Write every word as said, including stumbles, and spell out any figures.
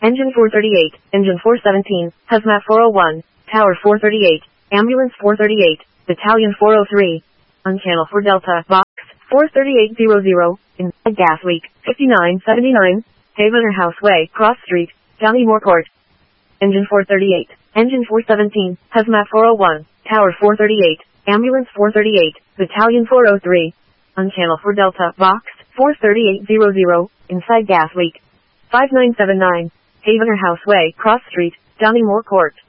Engine four thirty-eight, Engine four seventeen, Hazmat four oh one, Tower four thirty-eight, Ambulance four thirty-eight, Battalion four oh three, on Channel four Delta, Box four thirty-eight hundred, in a gas leak, fifty-nine seventy-nine, Havener Houseway, Cross Street, Downymore Court. Engine four thirty-eight, Engine four seventeen, Hazmat four oh one, Tower four thirty-eight, Ambulance four thirty-eight, Battalion four oh three, on Channel four Delta, Box four thirty-eight hundred, inside gas leak, five nine seven nine, Havener Houseway, Cross Street, Downymore Court.